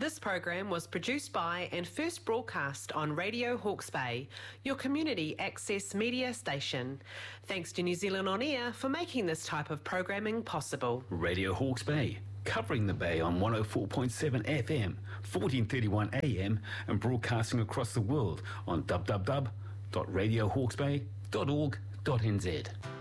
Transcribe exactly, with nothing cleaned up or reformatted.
This program was produced by and first broadcast on Radio Hawke's Bay, your community access media station. Thanks to New Zealand On Air for making this type of programming possible. Radio Hawke's Bay, covering the Bay on one oh four point seven F M, fourteen thirty-one A M, and broadcasting across the world on w w w dot radio hawke's bay dot org dot n z.